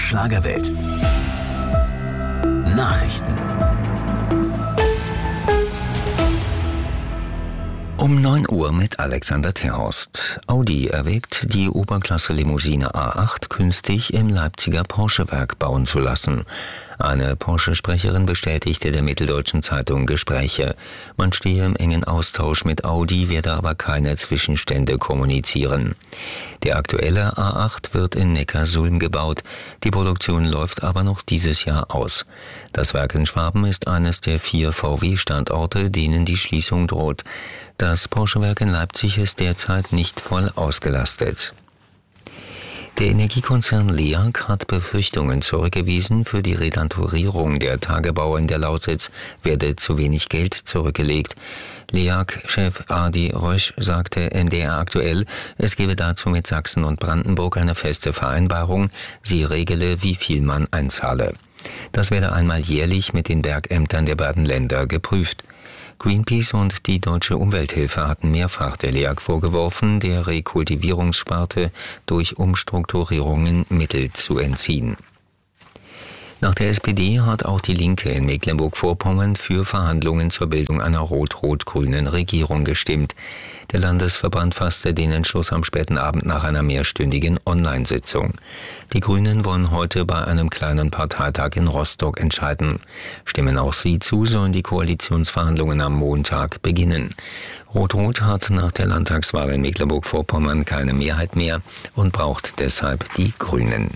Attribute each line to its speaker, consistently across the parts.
Speaker 1: Schlagerwelt. Nachrichten. Um 9 Uhr mit Alexander Terhorst. Audi erwägt, die Oberklasse-Limousine A8 künftig im Leipziger Porsche-Werk bauen zu lassen. Eine Porsche-Sprecherin bestätigte der Mitteldeutschen Zeitung Gespräche. Man stehe im engen Austausch mit Audi, werde aber keine Zwischenstände kommunizieren. Der aktuelle A8 wird in Neckarsulm gebaut. Die Produktion läuft aber noch dieses Jahr aus. Das Werk in Schwaben ist eines der 4 VW-Standorte, denen die Schließung droht. Das Porsche-Werk in Leipzig ist derzeit nicht voll ausgelastet. Der Energiekonzern LEAG hat Befürchtungen zurückgewiesen, für die Renaturierung der Tagebauer in der Lausitz werde zu wenig Geld zurückgelegt. LEAG-Chef Adi Rösch sagte MDR aktuell, es gebe dazu mit Sachsen und Brandenburg eine feste Vereinbarung, sie regele, wie viel man einzahle. Das werde einmal jährlich mit den Bergämtern der beiden Länder geprüft. Greenpeace und die Deutsche Umwelthilfe hatten mehrfach der LEAG vorgeworfen, der Rekultivierungssparte durch Umstrukturierungen Mittel zu entziehen. Nach der SPD hat auch die Linke in Mecklenburg-Vorpommern für Verhandlungen zur Bildung einer rot-rot-grünen Regierung gestimmt. Der Landesverband fasste den Entschluss am späten Abend nach einer mehrstündigen Online-Sitzung. Die Grünen wollen heute bei einem kleinen Parteitag in Rostock entscheiden. Stimmen auch sie zu, sollen die Koalitionsverhandlungen am Montag beginnen. Rot-Rot hat nach der Landtagswahl in Mecklenburg-Vorpommern keine Mehrheit mehr und braucht deshalb die Grünen.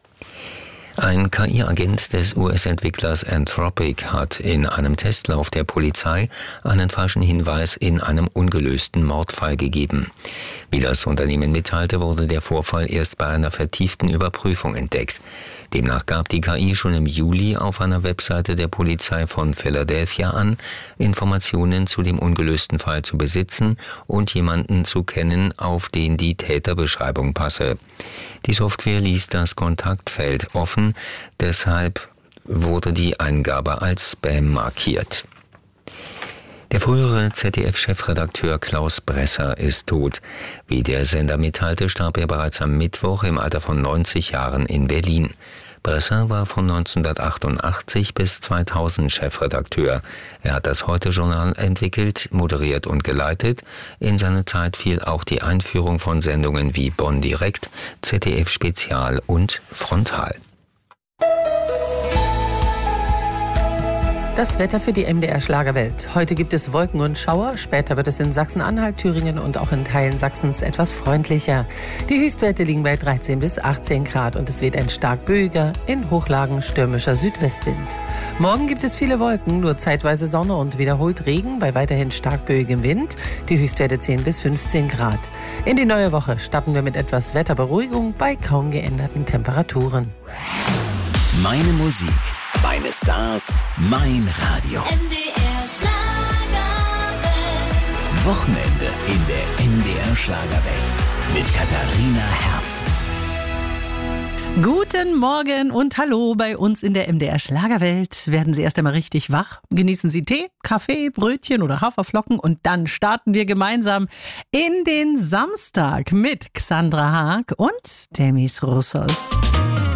Speaker 1: Ein KI-Agent des US-Entwicklers Anthropic hat in einem Testlauf der Polizei einen falschen Hinweis in einem ungelösten Mordfall gegeben. Wie das Unternehmen mitteilte, wurde der Vorfall erst bei einer vertieften Überprüfung entdeckt. Demnach gab die KI schon im Juli auf einer Webseite der Polizei von Philadelphia an, Informationen zu dem ungelösten Fall zu besitzen und jemanden zu kennen, auf den die Täterbeschreibung passe. Die Software ließ das Kontaktfeld offen, deshalb wurde die Eingabe als Spam markiert. Der frühere ZDF-Chefredakteur Klaus Bresser ist tot. Wie der Sender mitteilte, starb er bereits am Mittwoch im Alter von 90 Jahren in Berlin. Bresser war von 1988 bis 2000 Chefredakteur. Er hat das Heute-Journal entwickelt, moderiert und geleitet. In seine Zeit fiel auch die Einführung von Sendungen wie Bonn Direkt, ZDF Spezial und Frontal.
Speaker 2: Das Wetter für die MDR Schlagerwelt. Heute gibt es Wolken und Schauer. Später wird es in Sachsen-Anhalt, Thüringen und auch in Teilen Sachsens etwas freundlicher. Die Höchstwerte liegen bei 13 bis 18 Grad und es weht ein stark böiger, in Hochlagen stürmischer Südwestwind. Morgen gibt es viele Wolken, nur zeitweise Sonne und wiederholt Regen bei weiterhin stark böigem Wind. Die Höchstwerte 10 bis 15 Grad. In die neue Woche starten wir mit etwas Wetterberuhigung bei kaum geänderten Temperaturen.
Speaker 1: Meine Musik, meine Stars, mein Radio.
Speaker 3: MDR Schlagerwelt.
Speaker 1: Wochenende in der MDR Schlagerwelt mit Katharina Herz.
Speaker 2: Guten Morgen und hallo bei uns in der MDR Schlagerwelt. Werden Sie erst einmal richtig wach, genießen Sie Tee, Kaffee, Brötchen oder Haferflocken und dann starten wir gemeinsam in den Samstag mit Xandra Haag und Demis Roussos.